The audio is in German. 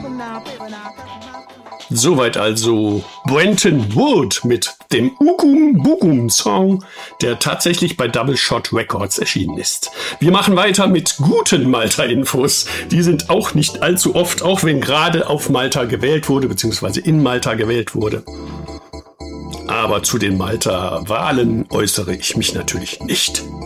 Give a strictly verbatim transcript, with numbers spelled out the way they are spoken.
Soweit also Brenton Wood mit dem Ugum Bugum Song, der tatsächlich bei Double Shot Records erschienen ist. Wir machen weiter mit guten Malta-Infos. Die sind auch nicht allzu oft, auch wenn gerade auf Malta gewählt wurde, beziehungsweise in Malta gewählt wurde. Aber zu den Malta-Wahlen äußere ich mich natürlich nicht.